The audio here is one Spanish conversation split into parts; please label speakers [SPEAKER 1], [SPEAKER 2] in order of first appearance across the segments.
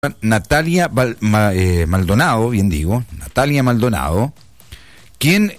[SPEAKER 1] Natalia Maldonado, bien digo, Natalia Maldonado, quien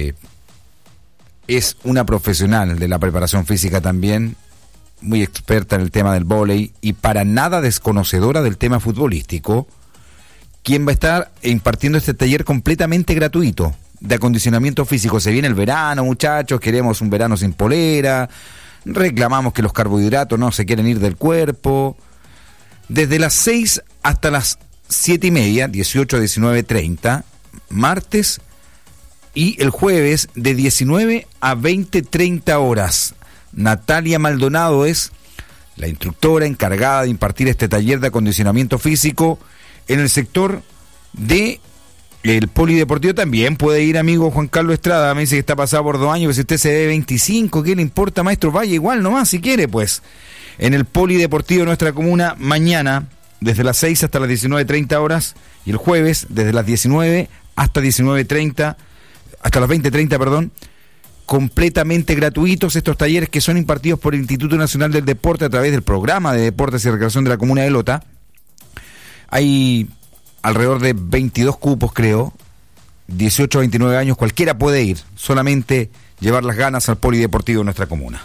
[SPEAKER 1] es una profesional de la preparación física también, muy experta en el tema del vóley y para nada desconocedora del tema futbolístico, quien va a estar impartiendo este taller completamente gratuito de acondicionamiento físico. Se viene el verano, muchachos, queremos un verano sin polera, reclamamos que los carbohidratos no se quieren ir del cuerpo. Desde las 6 hasta las 7:30, 18 a 19:30, martes, y el jueves de 19 a 20:30 horas. Natalia Maldonado es la instructora encargada de impartir este taller de acondicionamiento físico en el sector de el polideportivo. También puede ir, amigo Juan Carlos Estrada, me dice que está pasado por 2 años, pero si usted se ve 25, ¿qué le importa, maestro? Vaya igual nomás, si quiere, pues. En el polideportivo de nuestra comuna, mañana, desde las 6 hasta las 19:30 horas, y el jueves, desde las 19 hasta 19:30, hasta las 20:30, perdón, completamente gratuitos estos talleres que son impartidos por el Instituto Nacional del Deporte a través del programa de Deportes y Recreación de la Comuna de Lota. Hay alrededor de 22 cupos, creo, 18 a 29 años, cualquiera puede ir, solamente llevar las ganas al polideportivo de nuestra comuna.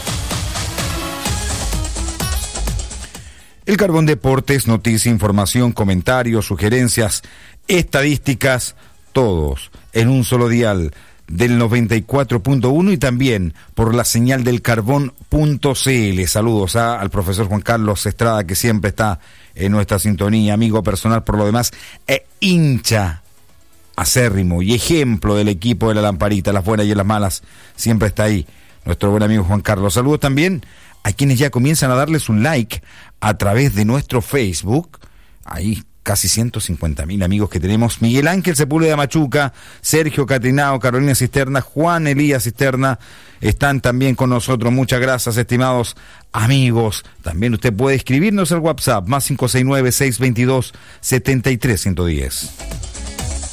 [SPEAKER 1] El Carbón Deportes, noticia, información, comentarios, sugerencias, estadísticas, todos en un solo dial del 94.1 y también por la señal del carbón.cl. Saludos al profesor Juan Carlos Estrada, que siempre está en nuestra sintonía, amigo personal por lo demás, hincha acérrimo y ejemplo del equipo de la Lamparita, las buenas y las malas, siempre está ahí nuestro buen amigo Juan Carlos. Saludos también a quienes ya comienzan a darles un like a través de nuestro Facebook. Ahí casi 150.000 amigos que tenemos. Miguel Ángel Sepúlveda Machuca, Sergio Catrinao, Carolina Cisterna, Juan Elías Cisterna están también con nosotros. Muchas gracias, estimados amigos. También usted puede escribirnos al WhatsApp más 569-622-73110.